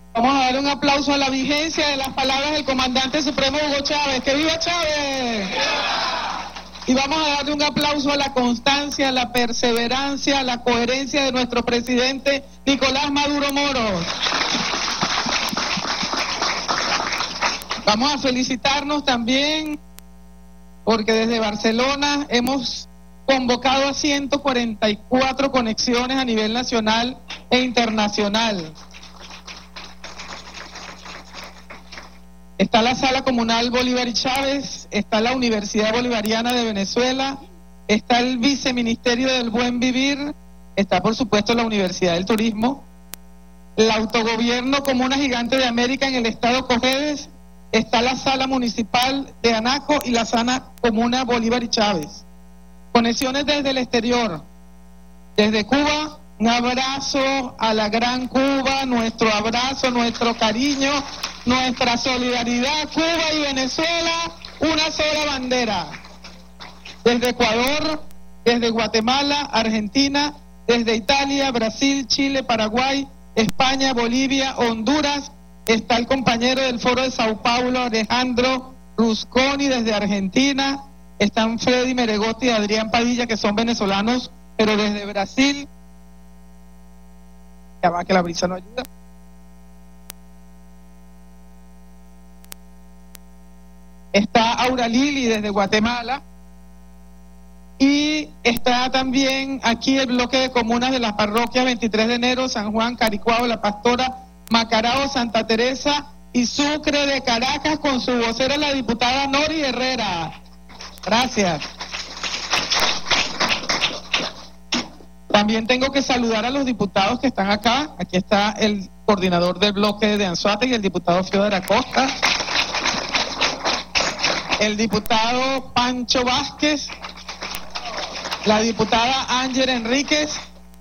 Vamos a dar un aplauso a la vigencia de las palabras del comandante supremo Hugo Chávez. ¡Que viva Chávez! Y vamos a darle un aplauso a la constancia, a la perseverancia, a la coherencia de nuestro presidente Nicolás Maduro Moros. Vamos a felicitarnos también porque desde Barcelona hemos convocado a 144 conexiones a nivel nacional e internacional. Está la Sala Comunal Bolívar y Chávez, está la Universidad Bolivariana de Venezuela, está el Viceministerio del Buen Vivir, está por supuesto la Universidad del Turismo, el Autogobierno Comuna Gigante de América en el Estado Cojedes, está la Sala Municipal de Anaco y la Sala Comuna Bolívar y Chávez. Conexiones desde el exterior, desde Cuba, un abrazo a la gran Cuba, nuestro abrazo, nuestro cariño, nuestra solidaridad. Cuba y Venezuela, una sola bandera. Desde Ecuador, desde Guatemala, Argentina, desde Italia, Brasil, Chile, Paraguay, España, Bolivia, Honduras, está el compañero del Foro de Sao Paulo, Alejandro Rusconi, desde Argentina, están Freddy Meregotti y Adrián Padilla, que son venezolanos, pero desde Brasil. Ya va que la brisa no ayuda. Está Aura Lili desde Guatemala. Y está también aquí el bloque de comunas de las parroquias 23 de enero, San Juan, Caricuao, La Pastora, Macarao, Santa Teresa y Sucre de Caracas, con su vocera la diputada Nori Herrera. Gracias. También tengo que saludar a los diputados que están acá. Aquí está el coordinador del bloque de Anzoátegui, el diputado Fiodor Acosta, el diputado Pancho Vázquez, la diputada Ángela Enríquez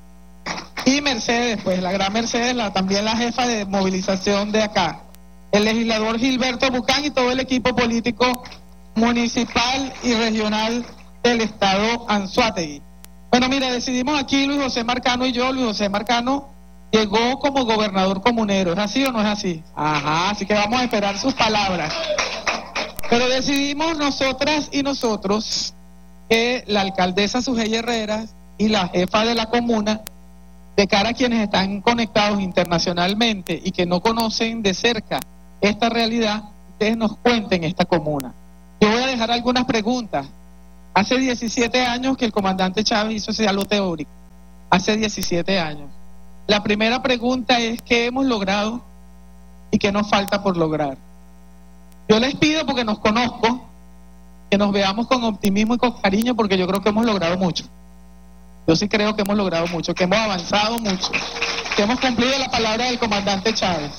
y Mercedes, pues la gran Mercedes, también la jefa de movilización de acá, el legislador Gilberto Bucán y todo el equipo político municipal y regional del estado Anzoátegui. Bueno, mire, decidimos aquí Luis José Marcano y yo. Luis José Marcano llegó como gobernador comunero, ¿es así o no es así? Ajá, así que vamos a esperar sus palabras. Pero decidimos nosotras y nosotros que la alcaldesa Sujei Herrera y la jefa de la comuna, de cara a quienes están conectados internacionalmente y que no conocen de cerca esta realidad, ustedes nos cuenten esta comuna. Yo voy a dejar algunas preguntas. Hace 17 años que el comandante Chávez hizo ese diálogo teórico. Hace 17 años. La primera pregunta es: ¿qué hemos logrado y qué nos falta por lograr? Yo les pido, porque nos conozco, que nos veamos con optimismo y con cariño, porque yo creo que hemos logrado mucho. Yo sí creo que hemos logrado mucho, que hemos avanzado mucho, que hemos cumplido la palabra del comandante Chávez.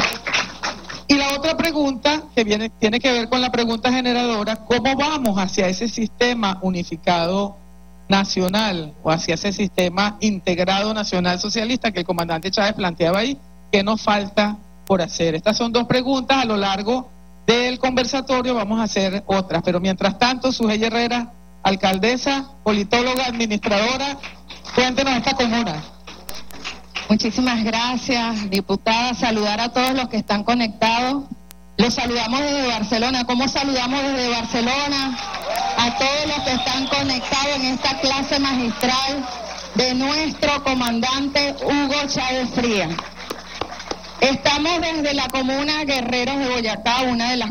Y la otra pregunta que tiene que ver con la pregunta generadora: ¿cómo vamos hacia ese sistema unificado nacional o hacia ese sistema integrado nacional socialista que el comandante Chávez planteaba ahí? ¿Qué nos falta por hacer? Estas son dos preguntas. A lo largo del conversatorio vamos a hacer otras, pero mientras tanto, Sujei Herrera, alcaldesa, politóloga, administradora, cuéntenos esta comuna. Muchísimas gracias, diputada. Saludar a todos los que están conectados. Los saludamos desde Barcelona. ¿Cómo saludamos desde Barcelona? A todos los que están conectados en esta clase magistral de nuestro comandante Hugo Chávez Frías. Estamos desde la comuna Guerreros de Boyacá, una de las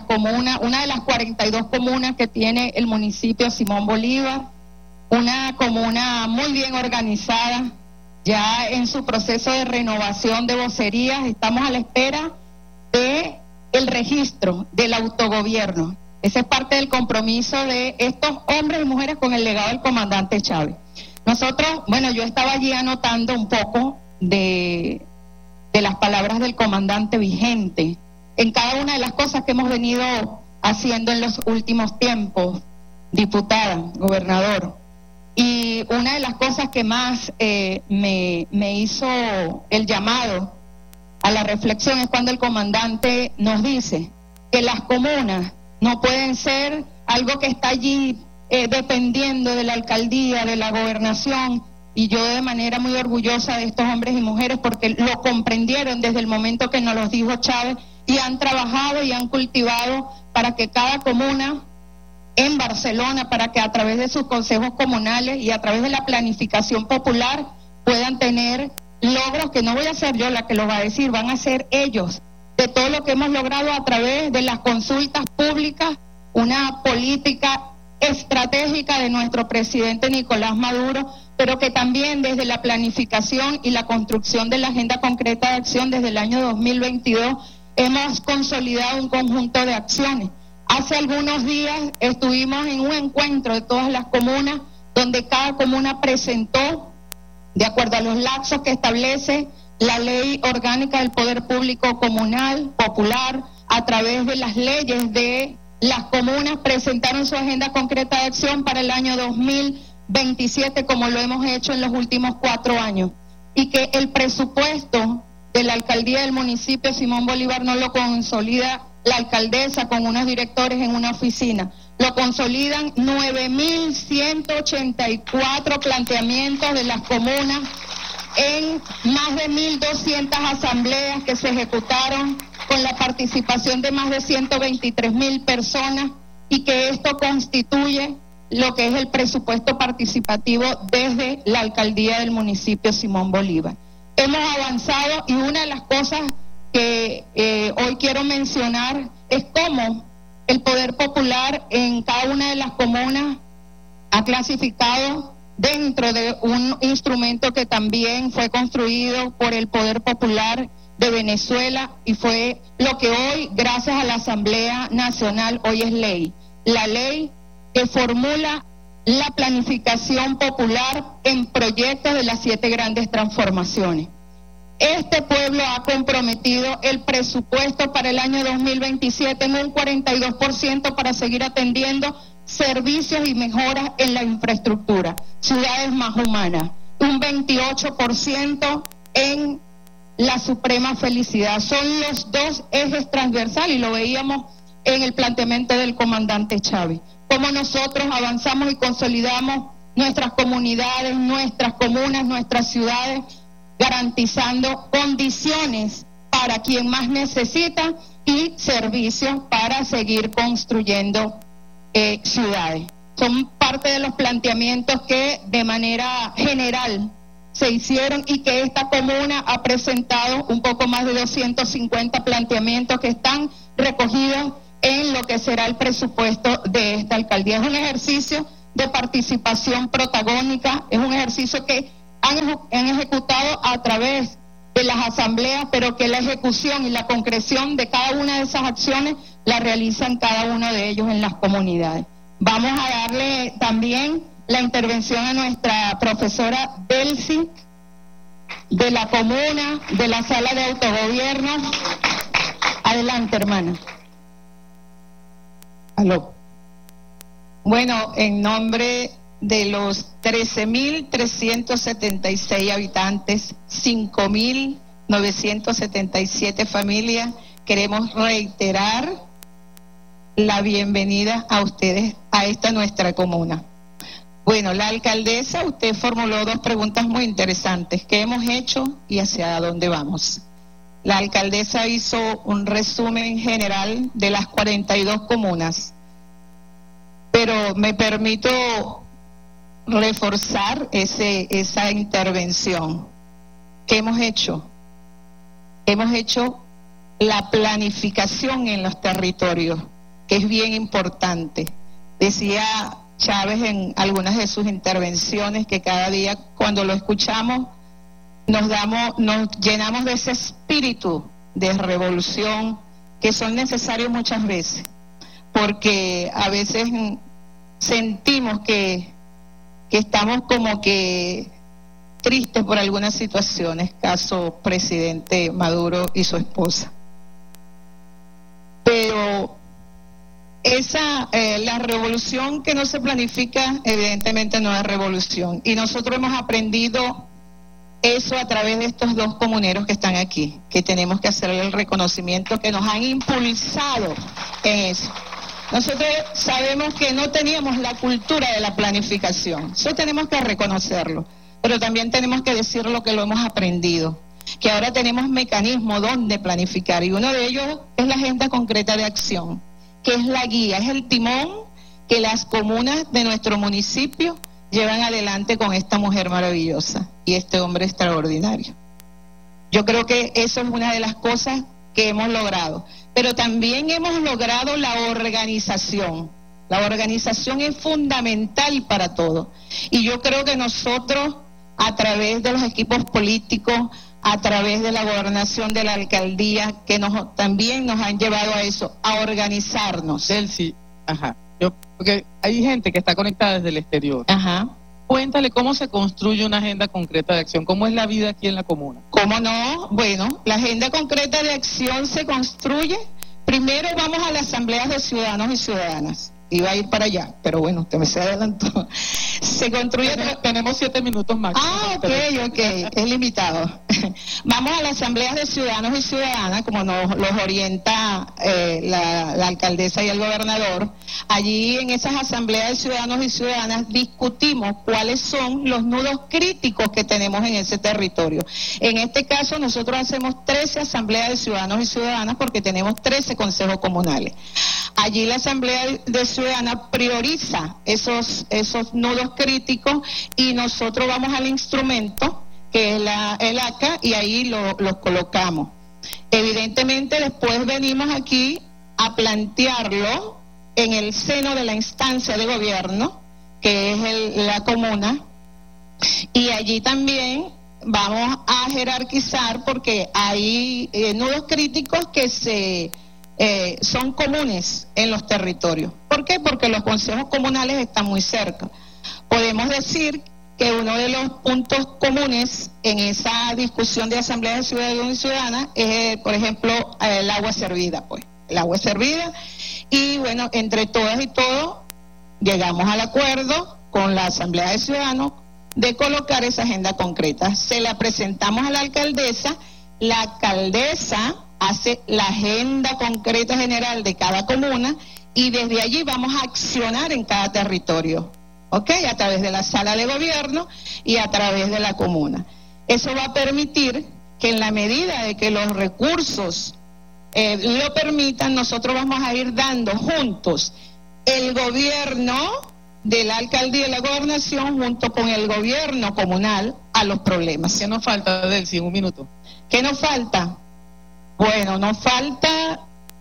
42 comunas que tiene el municipio Simón Bolívar, una comuna muy bien organizada, ya en su proceso de renovación de vocerías. Estamos a la espera de el registro del autogobierno. Ese es parte del compromiso de estos hombres y mujeres con el legado del comandante Chávez. Nosotros, yo estaba allí anotando un poco de las palabras del comandante vigente en cada una de las cosas que hemos venido haciendo en los últimos tiempos, diputada, gobernador. Y una de las cosas que más me hizo el llamado a la reflexión es cuando el comandante nos dice que las comunas no pueden ser algo que está allí dependiendo de la alcaldía, de la gobernación, y yo de manera muy orgullosa de estos hombres y mujeres porque lo comprendieron desde el momento que nos los dijo Chávez y han trabajado y han cultivado para que cada comuna en Barcelona, para que a través de sus consejos comunales y a través de la planificación popular puedan tener logros que no voy a ser yo la que los va a decir, van a ser ellos, de todo lo que hemos logrado a través de las consultas públicas, una política estratégica de nuestro presidente Nicolás Maduro, pero que también desde la planificación y la construcción de la agenda concreta de acción desde el año 2022 hemos consolidado un conjunto de acciones. Hace algunos días estuvimos en un encuentro de todas las comunas donde cada comuna presentó, de acuerdo a los lapsos que establece la Ley Orgánica del Poder Público Comunal, Popular, a través de las leyes de las comunas, presentaron su agenda concreta de acción para el año 2027, como lo hemos hecho en los últimos 4 años. Y que el presupuesto de la alcaldía del municipio Simón Bolívar no lo consolida la alcaldesa con unos directores en una oficina, lo consolidan 9.184 planteamientos de las comunas en más de 1.200 asambleas que se ejecutaron con la participación de más de 123.000 personas, y que esto constituye lo que es el presupuesto participativo desde la alcaldía del municipio Simón Bolívar. Hemos avanzado, y una de las cosas que hoy quiero mencionar es cómo el poder popular en cada una de las comunas ha clasificado dentro de un instrumento que también fue construido por el poder popular de Venezuela, y fue lo que hoy, gracias a la Asamblea Nacional, hoy es ley. La ley que formula la planificación popular en proyectos de las 7 grandes transformaciones. Este pueblo ha comprometido el presupuesto para el año 2027 en un 42% para seguir atendiendo servicios y mejoras en la infraestructura, ciudades más humanas, un 28% en la suprema felicidad. Son los 2 ejes transversales, y lo veíamos en el planteamiento del comandante Chávez, cómo nosotros avanzamos y consolidamos nuestras comunidades, nuestras comunas, nuestras ciudades, garantizando condiciones para quien más necesita y servicios para seguir construyendo ciudades. Son parte de los planteamientos que de manera general se hicieron, y que esta comuna ha presentado un poco más de 250 planteamientos que están recogidos en lo que será el presupuesto de esta alcaldía. Es un ejercicio de participación protagónica, es un ejercicio que han ejecutado a través de las asambleas, pero que la ejecución y la concreción de cada una de esas acciones la realizan cada uno de ellos en las comunidades. Vamos a darle también la intervención a nuestra profesora Delcy, de la comuna, de la sala de autogobierno. Adelante, hermana. Aló. Bueno, en nombre de los 13.376 habitantes, 5.977 familias, queremos reiterar la bienvenida a ustedes a esta nuestra comuna. Bueno, la alcaldesa, usted formuló 2 preguntas muy interesantes: ¿qué hemos hecho y hacia dónde vamos? La alcaldesa hizo un resumen general de las 42 comunas, pero me permito reforzar esa intervención. ¿Qué hemos hecho? Hemos hecho la planificación en los territorios, que es bien importante. Decía Chávez en algunas de sus intervenciones que cada día cuando lo escuchamos nos llenamos de ese espíritu de revolución que son necesarios muchas veces, porque a veces sentimos que estamos como que tristes por algunas situaciones, caso presidente Maduro y su esposa. Pero la revolución que no se planifica, evidentemente no es revolución. Y nosotros hemos aprendido eso a través de estos 2 comuneros que están aquí, que tenemos que hacerle el reconocimiento, que nos han impulsado en eso. Nosotros sabemos que no teníamos la cultura de la planificación, eso tenemos que reconocerlo. pero también tenemos que decir lo que lo hemos aprendido, que ahora tenemos mecanismos donde planificar, y uno de ellos es la agenda concreta de acción, que es la guía, es el timón que las comunas de nuestro municipio llevan adelante con esta mujer maravillosa y este hombre extraordinario. Yo creo que eso es una de las cosas que hemos logrado, pero también hemos logrado la organización. La organización es fundamental para todo, y yo creo que nosotros, a través de los equipos políticos, a través de la gobernación, de la alcaldía, que también nos han llevado a eso, a organizarnos. Delcy, porque hay gente que está conectada desde el exterior. Ajá. Cuéntale cómo se construye una agenda concreta de acción, cómo es la vida aquí en la comuna. ¿Cómo no? Bueno, la agenda concreta de acción se construye. Primero vamos a las asambleas de ciudadanos y ciudadanas. Iba a ir para allá, pero bueno, usted me se adelantó. Se construye... Tenemos 7 minutos máximo. Ok, es limitado. Vamos a las asambleas de ciudadanos y ciudadanas, como nos los orienta la alcaldesa y el gobernador. Allí en esas asambleas de ciudadanos y ciudadanas discutimos cuáles son los nudos críticos que tenemos en ese territorio. En este caso nosotros hacemos 13 asambleas de ciudadanos y ciudadanas porque tenemos 13 consejos comunales. Allí la asamblea de ciudadana prioriza esos nudos críticos, y nosotros vamos al instrumento que es el ACA, y ahí los colocamos. Evidentemente después venimos aquí a plantearlo en el seno de la instancia de gobierno, que es la comuna, y allí también vamos a jerarquizar porque hay nudos críticos que son comunes en los territorios. ¿Por qué? Porque los consejos comunales están muy cerca. Podemos decir que uno de los puntos comunes en esa discusión de asamblea de ciudadanos y ciudadanas es, por ejemplo, el agua servida, pues. El agua servida, y bueno, entre todas y todos llegamos al acuerdo con la asamblea de ciudadanos de colocar esa agenda concreta. Se la presentamos a la alcaldesa hace la agenda concreta general de cada comuna, y desde allí vamos a accionar en cada territorio, ¿ok? A través de la sala de gobierno y a través de la comuna. Eso va a permitir que en la medida de que los recursos lo permitan, nosotros vamos a ir dando juntos el gobierno de la alcaldía y la gobernación junto con el gobierno comunal a los problemas. ¿Qué nos falta, Delcy, en un minuto? ¿Qué nos falta? Bueno, nos falta,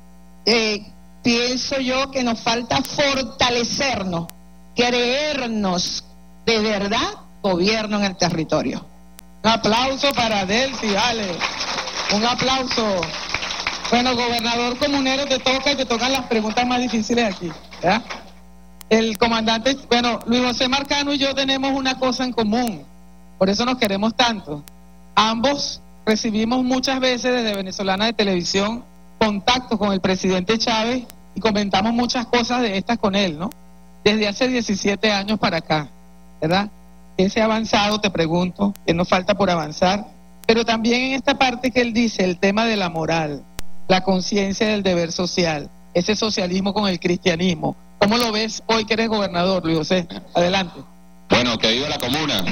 pienso yo que nos falta fortalecernos, creernos de verdad gobierno en el territorio. Un aplauso para Delcy, dale. Un aplauso. Bueno, gobernador comunero, te tocan las preguntas más difíciles aquí, ¿ya? El comandante, Luis José Marcano y yo tenemos una cosa en común, por eso nos queremos tanto. Ambos recibimos muchas veces desde Venezolana de Televisión contactos con el presidente Chávez y comentamos muchas cosas de estas con él, ¿no? Desde hace 17 años para acá, ¿verdad? ¿Qué se ha avanzado? Te pregunto, ¿qué nos falta por avanzar? Pero también en esta parte que él dice, el tema de la moral, la conciencia del deber social, ese socialismo con el cristianismo. ¿Cómo lo ves hoy que eres gobernador, Luis José? Adelante. Bueno, que viva la comuna.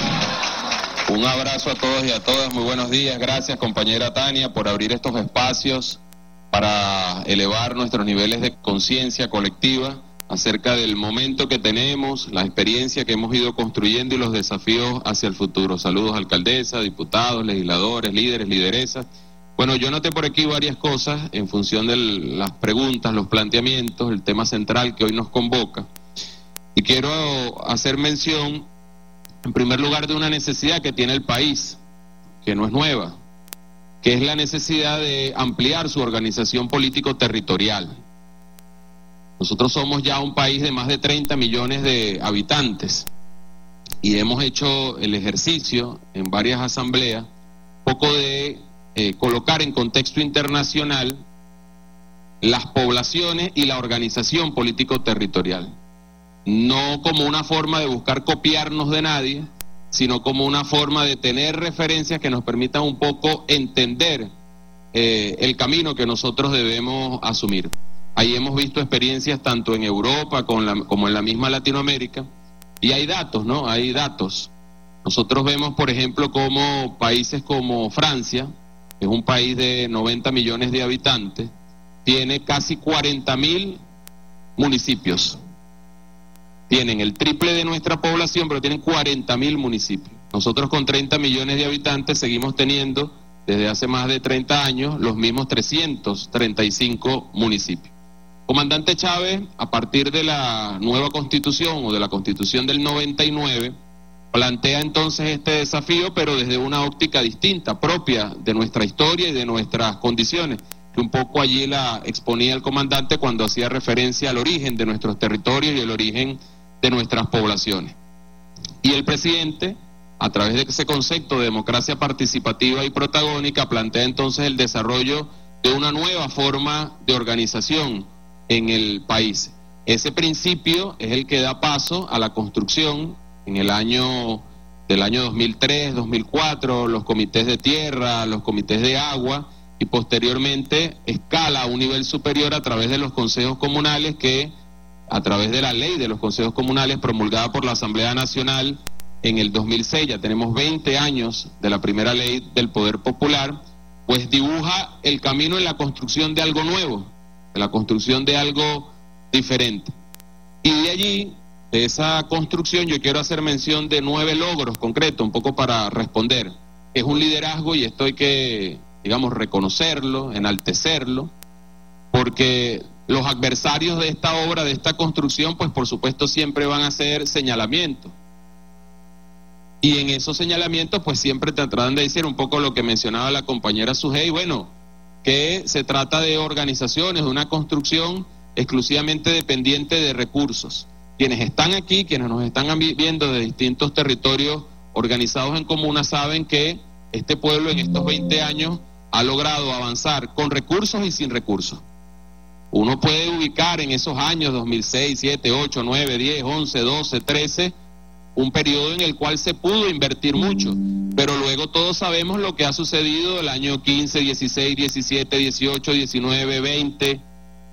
Un abrazo a todos y a todas, muy buenos días. Gracias, compañera Tania, por abrir estos espacios para elevar nuestros niveles de conciencia colectiva acerca del momento que tenemos, la experiencia que hemos ido construyendo y los desafíos hacia el futuro. Saludos, alcaldesa, diputados, legisladores, líderes, lideresas. Bueno, yo noté por aquí varias cosas en función de las preguntas, los planteamientos, el tema central que hoy nos convoca. Y quiero hacer mención, en primer lugar, de una necesidad que tiene el país, que no es nueva, que es la necesidad de ampliar su organización político-territorial. Nosotros somos ya un país de más de 30 millones de habitantes y hemos hecho el ejercicio en varias asambleas, un poco de colocar en contexto internacional las poblaciones y la organización político-territorial, no como una forma de buscar copiarnos de nadie, sino como una forma de tener referencias que nos permitan un poco entender el camino que nosotros debemos asumir. Ahí hemos visto experiencias tanto en Europa como en la misma Latinoamérica, y hay datos, ¿no? Hay datos. Nosotros vemos, por ejemplo, como países como Francia, que es un país de 90 millones de habitantes, tiene casi 40.000 municipios. Tienen el triple de nuestra población, pero tienen 40.000 municipios. Nosotros con 30 millones de habitantes seguimos teniendo, desde hace más de 30 años, los mismos 335 municipios. Comandante Chávez, a partir de la nueva constitución o de la constitución del 99, plantea entonces este desafío, pero desde una óptica distinta, propia de nuestra historia y de nuestras condiciones, que un poco allí la exponía el comandante cuando hacía referencia al origen de nuestros territorios y el origen de nuestras poblaciones. Y el presidente, a través de ese concepto de democracia participativa y protagónica, plantea entonces el desarrollo de una nueva forma de organización en el país. Ese principio es el que da paso a la construcción en el año 2003, 2004, los comités de tierra, los comités de agua, y posteriormente escala a un nivel superior a través de los consejos comunales, que a través de la ley de los consejos comunales promulgada por la Asamblea Nacional en el 2006, ya tenemos 20 años de la primera ley del Poder Popular, pues dibuja el camino en la construcción de algo nuevo, de la construcción de algo diferente. Y de allí, de esa construcción, yo quiero hacer mención de 9 logros concretos, un poco para responder. Es un liderazgo, y esto hay que, digamos, reconocerlo, enaltecerlo, porque los adversarios de esta obra, de esta construcción, pues por supuesto siempre van a hacer señalamientos. Y en esos señalamientos, pues siempre tratarán de decir un poco lo que mencionaba la compañera Sujei, bueno, que se trata de organizaciones, de una construcción exclusivamente dependiente de recursos. Quienes están aquí, quienes nos están viendo de distintos territorios organizados en comunas, saben que este pueblo en estos 20 años ha logrado avanzar con recursos y sin recursos. Uno puede ubicar en esos años 2006, 7, 8, 9, 10, 11, 12, 13, un periodo en el cual se pudo invertir mucho, pero luego todos sabemos lo que ha sucedido el año 15, 16, 17, 18, 19, 20.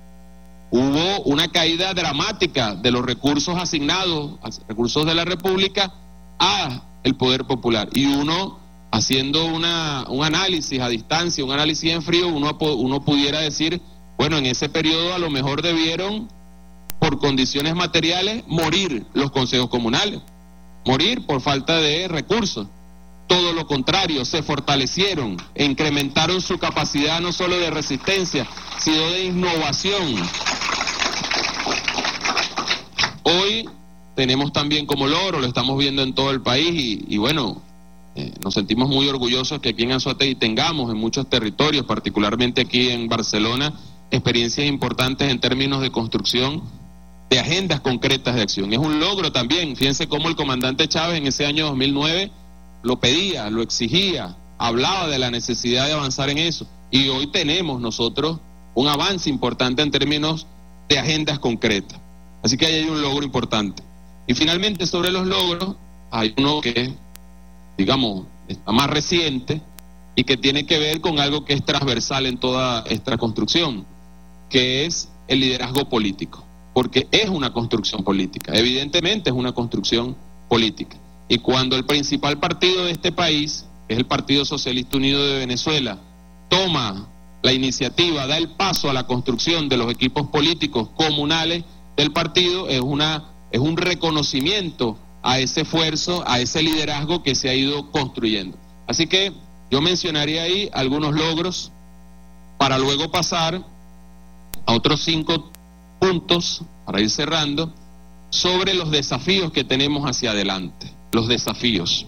Hubo una caída dramática de los recursos asignados, recursos de la República, a el Poder Popular. Y uno, haciendo un análisis a distancia, un análisis en frío, uno pudiera decir, bueno, en ese periodo a lo mejor debieron, por condiciones materiales, morir los consejos comunales, morir por falta de recursos. Todo lo contrario, se fortalecieron e incrementaron su capacidad no solo de resistencia, sino de innovación. Hoy tenemos también como logro, lo estamos viendo en todo el país y bueno, nos sentimos muy orgullosos que aquí en Anzoátegui tengamos en muchos territorios, particularmente aquí en Barcelona, experiencias importantes en términos de construcción de agendas concretas de acción. Es un logro también, fíjense cómo el comandante Chávez en ese año 2009 lo pedía, lo exigía, hablaba de la necesidad de avanzar en eso, y hoy tenemos nosotros un avance importante en términos de agendas concretas. Así que ahí hay un logro importante. Y finalmente, sobre los logros, hay uno que, digamos, está más reciente y que tiene que ver con algo que es transversal en toda esta construcción, que es el liderazgo político, porque es una construcción política, evidentemente es una construcción política. Y cuando el principal partido de este país, que es el Partido Socialista Unido de Venezuela, toma la iniciativa, da el paso a la construcción de los equipos políticos comunales del partido, es un reconocimiento a ese esfuerzo, a ese liderazgo que se ha ido construyendo. Así que yo mencionaría ahí algunos logros para luego pasar a otros 5 puntos, para ir cerrando, sobre los desafíos que tenemos hacia adelante. Los desafíos.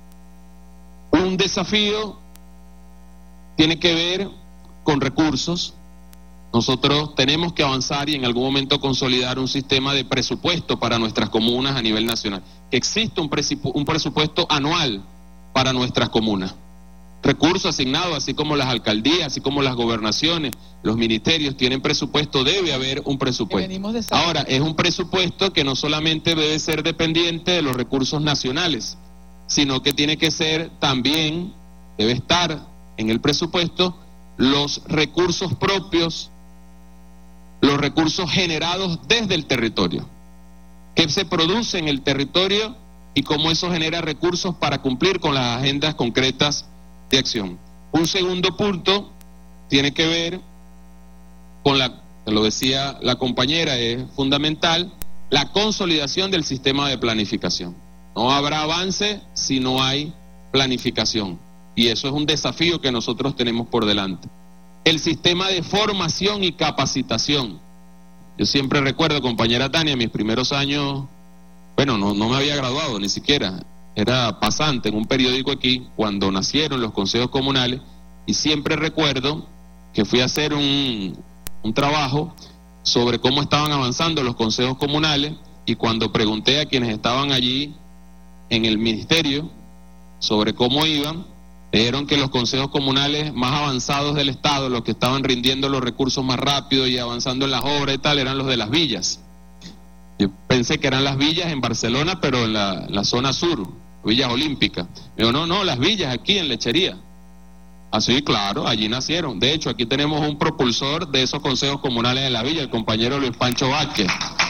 Un desafío tiene que ver con recursos. Nosotros tenemos que avanzar y en algún momento consolidar un sistema de presupuesto para nuestras comunas a nivel nacional. Que exista un presupuesto anual para nuestras comunas. Recursos asignados, así como las alcaldías, así como las gobernaciones, los ministerios tienen presupuesto, debe haber un presupuesto. Ahora, es un presupuesto que no solamente debe ser dependiente de los recursos nacionales, sino que tiene que ser también, debe estar en el presupuesto, los recursos propios, los recursos generados desde el territorio, que se produce en el territorio y cómo eso genera recursos para cumplir con las agendas concretas de acción. Un segundo punto tiene que ver con lo decía la compañera, es fundamental, la consolidación del sistema de planificación. No habrá avance si no hay planificación, y eso es un desafío que nosotros tenemos por delante. El sistema de formación y capacitación. Yo siempre recuerdo, compañera Tania, mis primeros años, bueno, no me había graduado ni siquiera, era pasante en un periódico aquí cuando nacieron los consejos comunales, y siempre recuerdo que fui a hacer un trabajo sobre cómo estaban avanzando los consejos comunales, y cuando pregunté a quienes estaban allí en el ministerio sobre cómo iban, dijeron que los consejos comunales más avanzados del Estado, los que estaban rindiendo los recursos más rápido y avanzando en las obras y tal, eran los de las villas. Yo pensé que eran las villas en Barcelona, pero en la zona sur, villas olímpicas. Me digo, no, las villas aquí en Lechería. Así, claro, allí nacieron. De hecho, aquí tenemos un propulsor de esos consejos comunales de la villa, el compañero Luis Pancho Vázquez.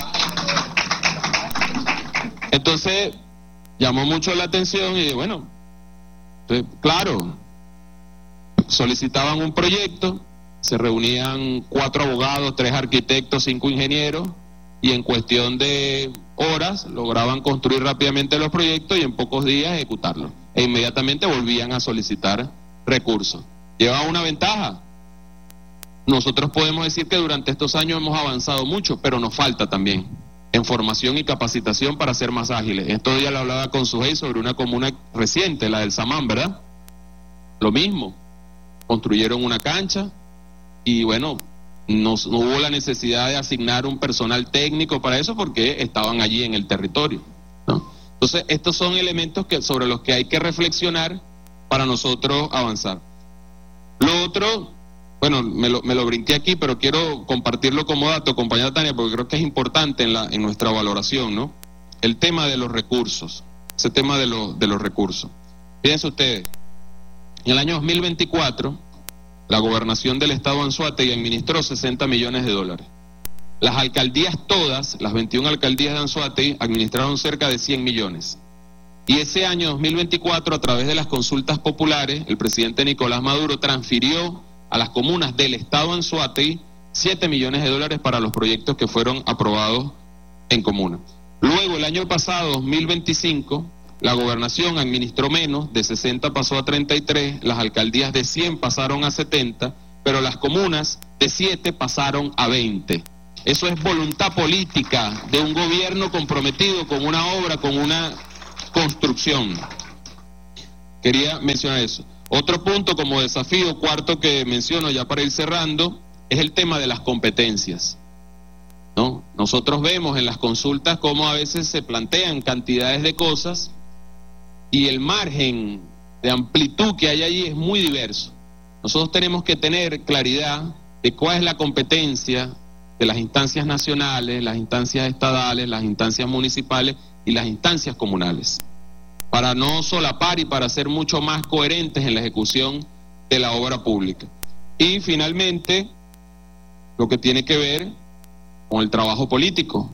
Entonces, llamó mucho la atención y bueno, claro, solicitaban un proyecto, se reunían 4 abogados, 3 arquitectos, 5 ingenieros, y en cuestión de horas lograban construir rápidamente los proyectos y en pocos días ejecutarlos. E inmediatamente volvían a solicitar recursos. Lleva una ventaja. Nosotros podemos decir que durante estos años hemos avanzado mucho, pero nos falta también en formación y capacitación para ser más ágiles. Estos días le hablaba con Sujei sobre una comuna reciente, la del Samán, ¿verdad? Lo mismo, construyeron una cancha y bueno, no hubo la necesidad de asignar un personal técnico para eso porque estaban allí en el territorio, ¿no? Entonces, estos son elementos sobre los que hay que reflexionar para nosotros avanzar. Lo otro, bueno, me lo brinqué aquí, pero quiero compartirlo como dato, compañera Tania, porque creo que es importante en nuestra valoración, ¿no? El tema de los recursos, ese tema de los recursos. Fíjense ustedes, en el año 2024, la gobernación del estado Anzoátegui administró 60 millones de dólares. Las alcaldías todas, las 21 alcaldías de Anzoátegui, administraron cerca de 100 millones. Y ese año 2024, a través de las consultas populares, el presidente Nicolás Maduro transfirió a las comunas del estado Anzoátegui 7 millones de dólares para los proyectos que fueron aprobados en comuna. Luego, el año pasado, 2025, la gobernación administró menos, de 60 pasó a 33, las alcaldías de 100 pasaron a 70, pero las comunas de 7 pasaron a 20. Eso es voluntad política de un gobierno comprometido con una obra, con una construcción. Quería mencionar eso. Otro punto como desafío, cuarto que menciono ya para ir cerrando, es el tema de las competencias, ¿no? Nosotros vemos en las consultas cómo a veces se plantean cantidades de cosas y el margen de amplitud que hay allí es muy diverso. Nosotros tenemos que tener claridad de cuál es la competencia de las instancias nacionales, las instancias estadales, las instancias municipales y las instancias comunales, para no solapar y para ser mucho más coherentes en la ejecución de la obra pública. Y finalmente, lo que tiene que ver con el trabajo político.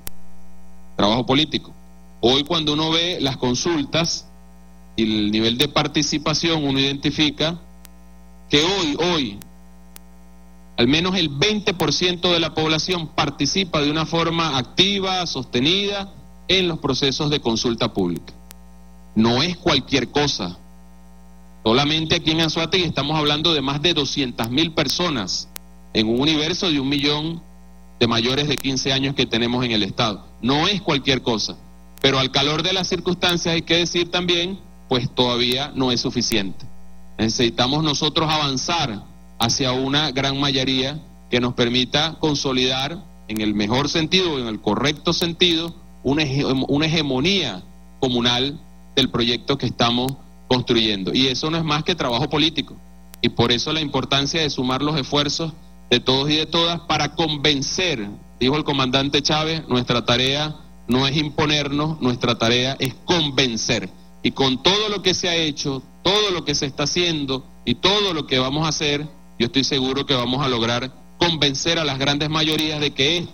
Hoy, cuando uno ve las consultas y el nivel de participación, uno identifica que hoy, al menos el 20% de la población participa de una forma activa, sostenida, en los procesos de consulta pública. No es cualquier cosa. Solamente aquí en Anzoátegui estamos hablando de más de 200.000 personas en un universo de 1 millón de mayores de 15 años que tenemos en el estado. No es cualquier cosa, pero al calor de las circunstancias hay que decir también, pues todavía no es suficiente. Necesitamos nosotros avanzar hacia una gran mayoría que nos permita consolidar en el mejor sentido, en el correcto sentido, una hegemonía comunal del proyecto que estamos construyendo. Y eso no es más que trabajo político. Y por eso la importancia de sumar los esfuerzos de todos y de todas para convencer, dijo el comandante Chávez, nuestra tarea no es imponernos, nuestra tarea es convencer. Y con todo lo que se ha hecho, todo lo que se está haciendo y todo lo que vamos a hacer, yo estoy seguro que vamos a lograr convencer a las grandes mayorías de que este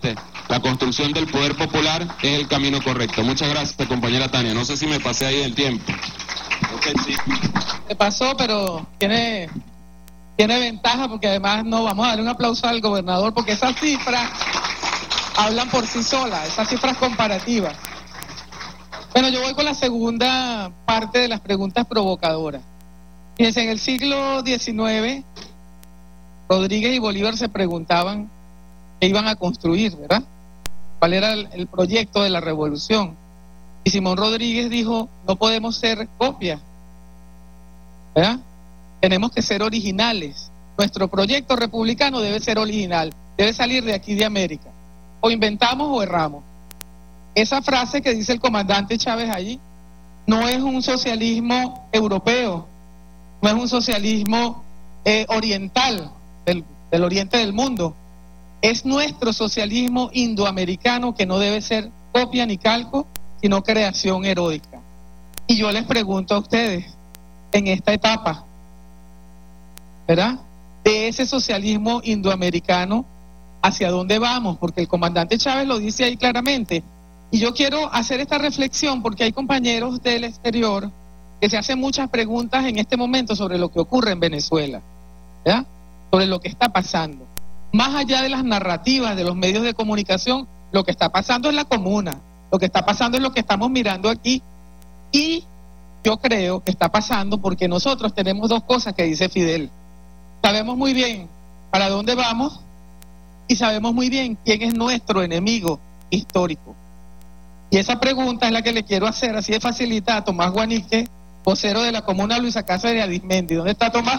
la construcción del poder popular es el camino correcto. Muchas gracias, compañera Tania. No sé si me pasé ahí del tiempo. Okay, sí. Se pasó, pero tiene ventaja, porque además no vamos a darle un aplauso al gobernador, porque esas cifras hablan por sí solas, esas cifras comparativas. Bueno, yo voy con la segunda parte de las preguntas provocadoras. Fíjense, en el siglo XIX, Rodríguez y Bolívar se preguntaban qué iban a construir, ¿verdad? ¿Cuál era el proyecto de la revolución? Y Simón Rodríguez dijo, no podemos ser copias, ¿verdad? Tenemos que ser originales. Nuestro proyecto republicano debe ser original, debe salir de aquí de América. O inventamos o erramos. Esa frase que dice el comandante Chávez allí no es un socialismo europeo, no es un socialismo oriental, del oriente del mundo. Es nuestro socialismo indoamericano, que no debe ser copia ni calco, sino creación heroica. Y yo les pregunto a ustedes, en esta etapa, ¿verdad?, de ese socialismo indoamericano, ¿hacia dónde vamos? Porque el comandante Chávez lo dice ahí claramente. Y yo quiero hacer esta reflexión porque hay compañeros del exterior que se hacen muchas preguntas en este momento sobre lo que ocurre en Venezuela, ¿verdad?, sobre lo que está pasando. Más allá de las narrativas de los medios de comunicación, lo que está pasando es la comuna, lo que está pasando es lo que estamos mirando aquí. Y yo creo que está pasando porque nosotros tenemos dos cosas que dice Fidel. Sabemos muy bien para dónde vamos y sabemos muy bien quién es nuestro enemigo histórico. Y esa pregunta es la que le quiero hacer, así de facilita, a Tomás Guanique, vocero de la comuna Luisa Cáceres de Arismendi. ¿Dónde está Tomás?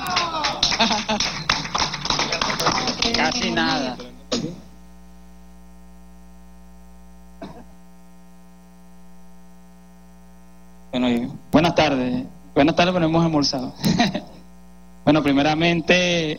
Casi nada. Bueno, buenas tardes, pero hemos almorzado. Bueno, primeramente,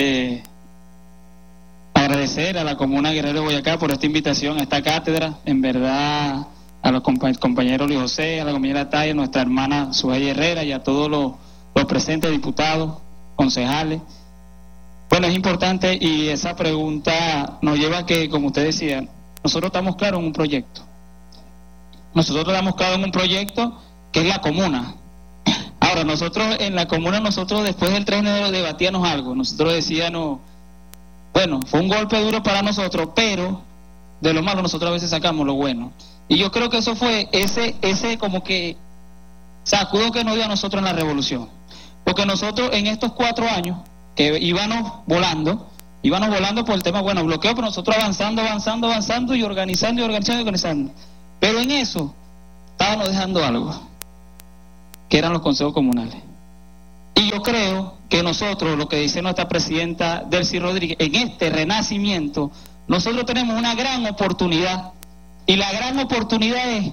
agradecer a la Comuna Guerrero de Boyacá por esta invitación a esta cátedra. En verdad, a los compañeros Luis José, a la compañera Taya, a nuestra hermana Suhey Herrera y a todos los presentes, diputados, concejales. Bueno, es importante, y esa pregunta nos lleva a que, como usted decía, nosotros estamos claros en un proyecto. Nosotros estamos claros en un proyecto que es la comuna. Ahora, nosotros en la comuna, después del 3 de enero debatíamos algo. Nosotros decíamos, bueno, fue un golpe duro para nosotros, pero de lo malo nosotros a veces sacamos lo bueno. Y yo creo que eso fue ese como que sacudo que nos dio a nosotros en la revolución. Porque nosotros en estos 4 años que íbamos volando por el tema, bueno, bloqueo, pero nosotros avanzando y organizando. Pero en eso estábamos dejando algo, que eran los consejos comunales. Y yo creo que nosotros, lo que dice nuestra presidenta Delcy Rodríguez, en este renacimiento, nosotros tenemos una gran oportunidad, y la gran oportunidad es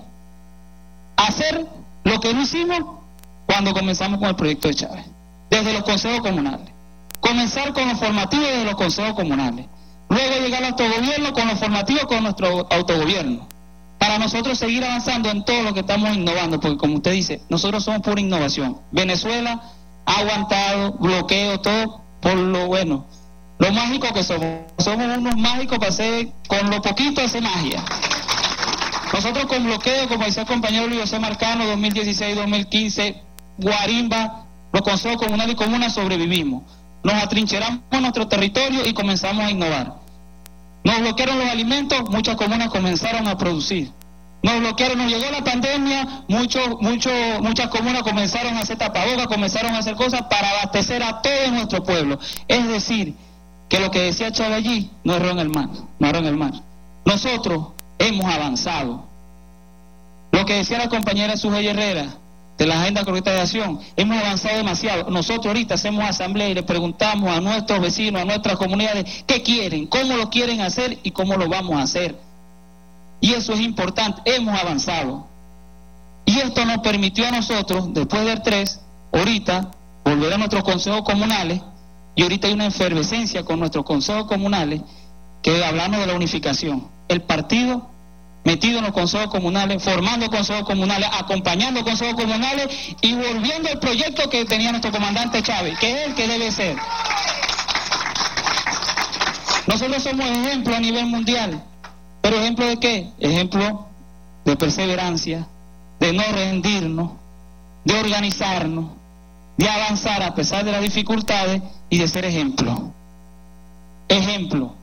hacer lo que no hicimos cuando comenzamos con el proyecto de Chávez, desde los consejos comunales. Comenzar con los formativos de los consejos comunales, luego llegar al autogobierno con los formativos con nuestro autogobierno, para nosotros seguir avanzando en todo lo que estamos innovando, porque como usted dice, nosotros somos pura innovación. Venezuela ha aguantado bloqueo, todo por lo bueno, lo mágico que somos unos mágicos para hacer, con lo poquito hacer magia. Nosotros con bloqueo, como decía el compañero Luis José Marcano, 2016, 2015, Guarimba, los consejos comunales y comunas sobrevivimos. Nos atrincheramos en nuestro territorio y comenzamos a innovar. Nos bloquearon los alimentos, muchas comunas comenzaron a producir. Nos bloquearon, nos llegó la pandemia, muchas comunas comenzaron a hacer tapabocas, comenzaron a hacer cosas para abastecer a todo nuestro pueblo. Es decir, que lo que decía Chávez allí no erró en el mar. Nosotros hemos avanzado. Lo que decía la compañera Suhey Herrera de la Agenda Correcta de Acción, hemos avanzado demasiado. Nosotros ahorita hacemos asamblea y le preguntamos a nuestros vecinos, a nuestras comunidades, qué quieren, cómo lo quieren hacer y cómo lo vamos a hacer. Y eso es importante, hemos avanzado. Y esto nos permitió a nosotros, después del 3, ahorita, volver a nuestros consejos comunales, y ahorita hay una efervescencia con nuestros consejos comunales, que hablamos de la unificación. El partido metido en los consejos comunales, formando consejos comunales, acompañando consejos comunales y volviendo al proyecto que tenía nuestro comandante Chávez, que es el que debe ser. Nosotros somos ejemplo a nivel mundial. ¿Pero ejemplo de qué? Ejemplo de perseverancia, de no rendirnos, de organizarnos, de avanzar a pesar de las dificultades y de ser ejemplo. Ejemplo.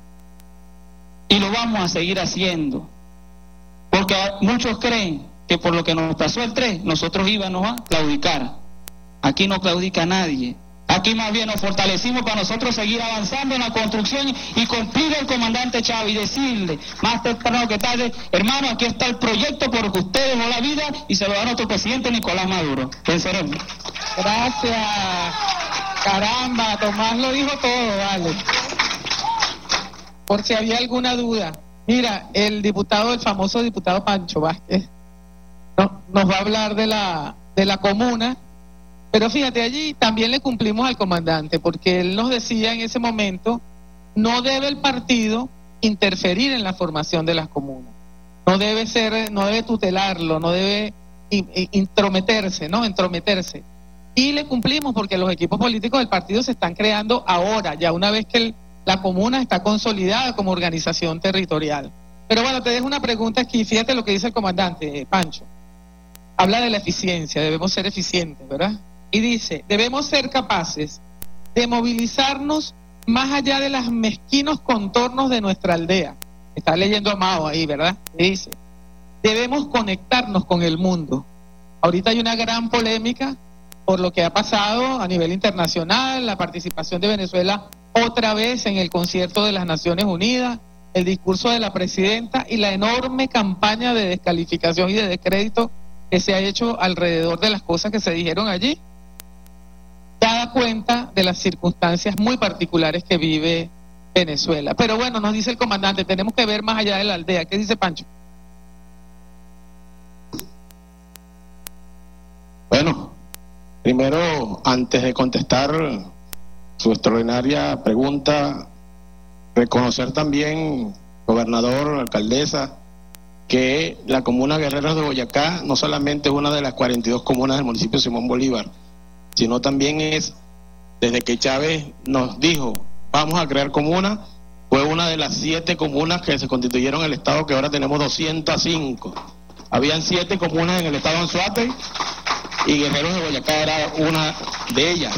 Y lo vamos a seguir haciendo. Porque muchos creen que por lo que nos pasó el 3, nosotros íbamos a claudicar. Aquí no claudica nadie. Aquí más bien nos fortalecimos para nosotros seguir avanzando en la construcción y cumplir el comandante Chávez y decirle, más temprano que tarde, hermano, aquí está el proyecto por el que ustedes dejó la vida y se lo da a nuestro presidente Nicolás Maduro. Venceremos. Gracias. Caramba, Tomás lo dijo todo, vale. Por si había alguna duda. Mira, el famoso diputado Pancho Vázquez, nos va a hablar de la comuna. Pero fíjate, allí también le cumplimos al comandante, porque él nos decía en ese momento, no debe el partido interferir en la formación de las comunas, no debe tutelarlo, no debe entrometerse. Y le cumplimos porque los equipos políticos del partido se están creando ahora, ya una vez que la comuna está consolidada como organización territorial. Pero bueno, te dejo una pregunta aquí, fíjate lo que dice el comandante Pancho. Habla de la eficiencia, debemos ser eficientes, ¿verdad? Y dice, debemos ser capaces de movilizarnos más allá de los mezquinos contornos de nuestra aldea. Está leyendo Amado ahí, ¿verdad? Y dice, debemos conectarnos con el mundo. Ahorita hay una gran polémica por lo que ha pasado a nivel internacional, la participación de Venezuela otra vez en el concierto de las Naciones Unidas, el discurso de la presidenta y la enorme campaña de descalificación y de descrédito que se ha hecho alrededor de las cosas que se dijeron allí, da cuenta de las circunstancias muy particulares que vive Venezuela. Pero bueno, nos dice el comandante, tenemos que ver más allá de la aldea. ¿Qué dice Pancho? Bueno, primero, antes de contestar su extraordinaria pregunta, reconocer también, gobernador, alcaldesa, que la comuna Guerreros de Boyacá no solamente es una de las 42 comunas del municipio de Simón Bolívar, sino también es, desde que Chávez nos dijo, vamos a crear comuna, fue una de las 7 comunas que se constituyeron en el estado, que ahora tenemos 205. Habían 7 comunas en el estado de Anzoátegui y Guerreros de Boyacá era una de ellas.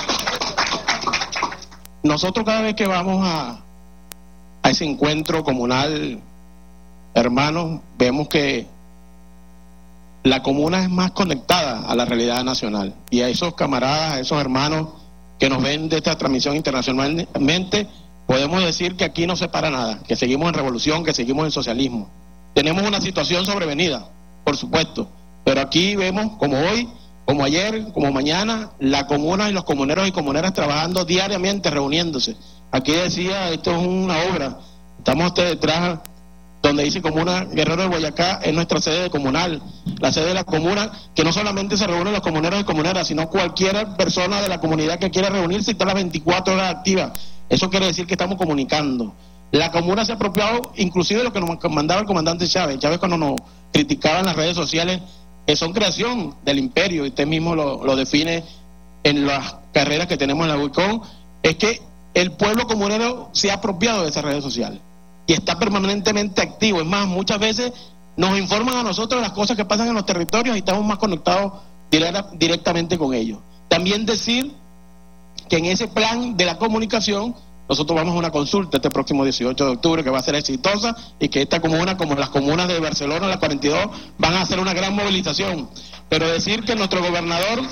Nosotros cada vez que vamos a ese encuentro comunal, hermanos, vemos que la comuna es más conectada a la realidad nacional, y a esos camaradas, a esos hermanos que nos ven de esta transmisión internacionalmente, podemos decir que aquí no se para nada, que seguimos en revolución, que seguimos en socialismo. Tenemos una situación sobrevenida, por supuesto, pero aquí vemos, como hoy, como ayer, como mañana, la comuna y los comuneros y comuneras trabajando diariamente, reuniéndose. Aquí decía, esto es una obra, estamos detrás, donde dice Comuna Guerrero de Boyacá, es nuestra sede comunal, la sede de la comuna, que no solamente se reúnen los comuneros y comuneras, sino cualquier persona de la comunidad que quiera reunirse y está las 24 horas activas. Eso quiere decir que estamos comunicando. La comuna se ha apropiado inclusive de lo que nos mandaba el comandante Chávez. Chávez, cuando nos criticaba en las redes sociales, que son creación del imperio, y usted mismo lo define en las carreras que tenemos en la UICON, es que el pueblo comunero se ha apropiado de esas redes sociales y está permanentemente activo. Es más, muchas veces nos informan a nosotros de las cosas que pasan en los territorios y estamos más conectados directamente con ellos. También decir que en ese plan de la comunicación nosotros vamos a una consulta este próximo 18 de octubre que va a ser exitosa, y que esta comuna, como las comunas de Barcelona, las 42, van a hacer una gran movilización. Pero decir que nuestro gobernador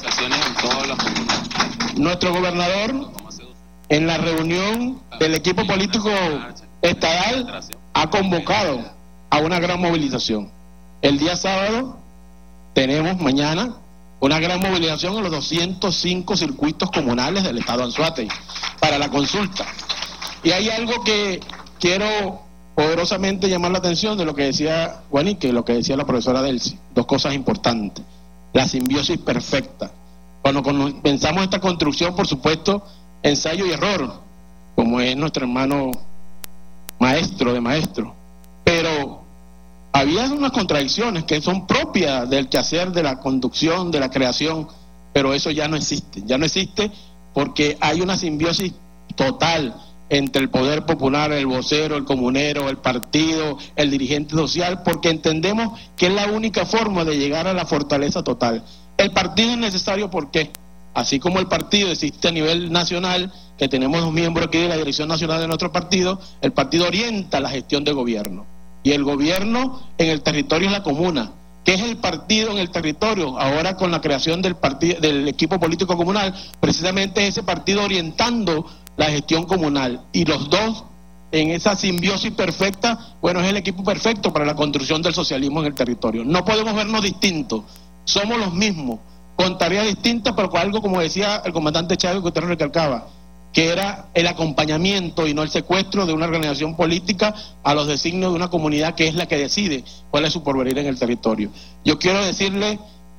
en la reunión del equipo político estatal ha convocado a una gran movilización. El día sábado tenemos mañana una gran movilización en los 205 circuitos comunales del estado de Anzoátegui para la consulta. Y hay algo que quiero poderosamente llamar la atención de lo que decía Juanique y lo que decía la profesora Delcy. Dos cosas importantes: la simbiosis perfecta. Cuando pensamos esta construcción, por supuesto, ensayo y error, como es nuestro hermano maestro de maestro, pero había unas contradicciones que son propias del quehacer, de la conducción, de la creación, pero eso ya no existe porque hay una simbiosis total entre el poder popular, el vocero, el comunero, el partido, el dirigente social, porque entendemos que es la única forma de llegar a la fortaleza total. El partido es necesario, ¿por qué? Así como el partido existe a nivel nacional, que tenemos 2 miembros aquí de la dirección nacional de nuestro partido, el partido orienta la gestión de gobierno. Y el gobierno en el territorio es la comuna. ¿Qué es el partido en el territorio? Ahora con la creación del equipo político comunal, precisamente ese partido orientando la gestión comunal. Y los dos, en esa simbiosis perfecta, bueno, es el equipo perfecto para la construcción del socialismo en el territorio. No podemos vernos distintos, somos los mismos, con tareas distintas, pero con algo, como decía el comandante Chávez, que usted recalcaba, que era el acompañamiento y no el secuestro de una organización política a los designios de una comunidad que es la que decide cuál es su porvenir en el territorio. Yo quiero decirle,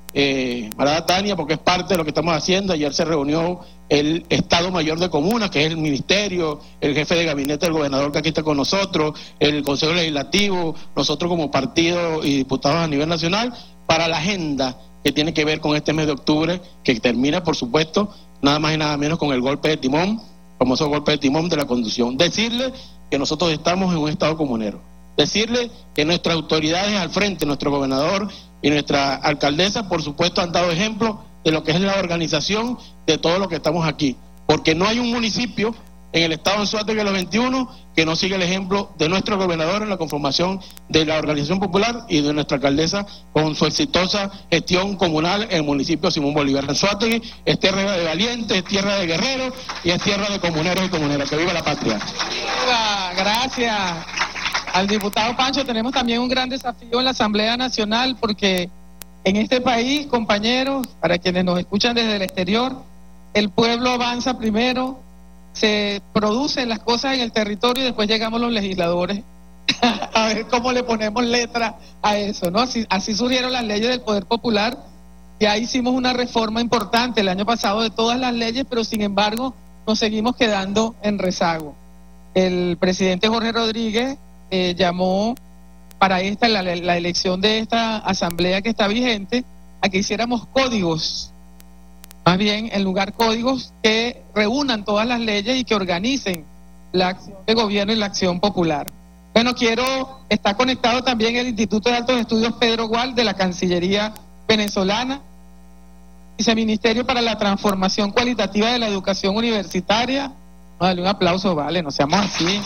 María Tania, porque es parte de lo que estamos haciendo, ayer se reunió el Estado Mayor de Comunas, que es el ministerio, el jefe de gabinete del gobernador que aquí está con nosotros, el Consejo Legislativo, nosotros como partido y diputados a nivel nacional, para la agenda que tiene que ver con este mes de octubre, que termina, por supuesto, nada más y nada menos con el golpe de timón, famoso golpe de timón de la conducción. Decirle que nosotros estamos en un estado comunero. Decirle que nuestras autoridades al frente, nuestro gobernador y nuestra alcaldesa, por supuesto, han dado ejemplo de lo que es la organización de todo lo que estamos aquí. Porque no hay un municipio en el estado de Anzoátegui de los 21 que no siga el ejemplo de nuestro gobernador en la conformación de la organización popular y de nuestra alcaldesa con su exitosa gestión comunal en el municipio de Simón Bolívar. Anzoátegui es tierra de valientes, es tierra de guerreros y es tierra de comuneros y comuneras. ¡Que viva la patria! ¡Viva! Gracias al diputado Pancho. Tenemos también un gran desafío en la Asamblea Nacional, porque en este país, compañeros, para quienes nos escuchan desde el exterior, el pueblo avanza primero, se producen las cosas en el territorio y después llegamos los legisladores a ver cómo le ponemos letra a eso, ¿no? Así surgieron las leyes del Poder Popular. Ya hicimos una reforma importante el año pasado de todas las leyes, pero sin embargo nos seguimos quedando en rezago. El presidente Jorge Rodríguez llamó para la elección de esta asamblea que está vigente a que hiciéramos códigos. Más bien, en lugar códigos que reúnan todas las leyes y que organicen la acción de gobierno y la acción popular. Bueno, está conectado también el Instituto de Altos Estudios Pedro Gual de la Cancillería venezolana, Viceministerio para la Transformación Cualitativa de la Educación Universitaria. Dale un aplauso, vale, no seamos así.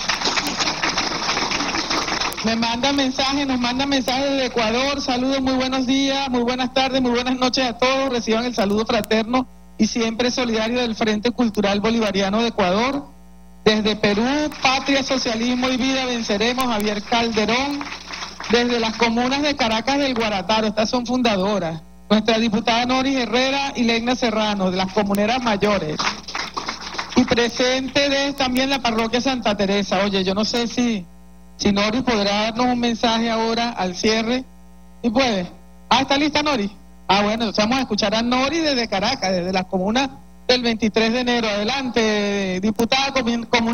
Nos manda mensajes desde Ecuador. Saludos, muy buenos días, muy buenas tardes, muy buenas noches a todos. Reciban el saludo fraterno y siempre solidario del Frente Cultural Bolivariano de Ecuador. Desde Perú, Patria, Socialismo y Vida Venceremos, Javier Calderón. Desde las comunas de Caracas del Guarataro, estas son fundadoras. Nuestra diputada Noris Herrera y Legna Serrano, de las comuneras mayores. Y presente también la parroquia Santa Teresa. Oye, yo no sé si Nori podrá darnos un mensaje ahora al cierre. ¿Sí puede? ¿Está lista Nori? Bueno, entonces vamos a escuchar a Nori desde Caracas, desde las comunas del 23 de enero. Adelante, diputada comunal.